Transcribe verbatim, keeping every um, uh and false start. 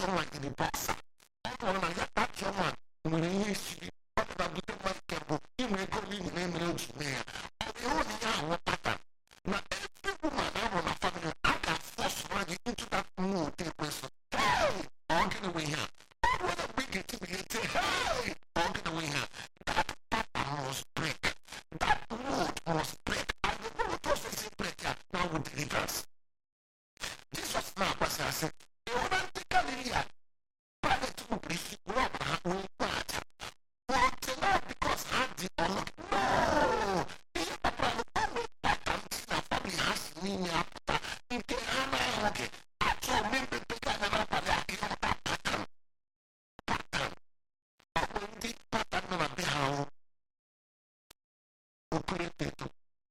ọnwa jiri bọksa ọ bụrụ na ya kpatụ ọnwa nwere ihe siri ọ dị na bute mmadụ bụ inwe ego n'ihi na emere oji mee ya ọ bụ ịhụ na ya ahụ pata na every woman ahụ na family a ga-afọsụ gị into that mood ekwesị hey ọ gịnị nwe ihe a ọ bụrụ na mgbe ị ga-etibilite hey ọ gịnị nwe ihe a that pattern must break that mood must break and the mood also is break ya now with deliverance Jesus na-akwasị asị ịhụna ndị Galili a Pilate kpụpụrụ isi bụrụ ọbara ha kpụrụ mkpa aja until now because ha dị ọlụ no ihe kpatara na ọ nwere pattern si na family ha si n'ime apụ